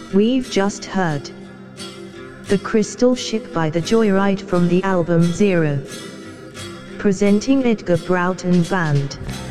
We've just heard The Crystal Ship by The Joyride from the album Zero, presenting Edgar Broughton Band.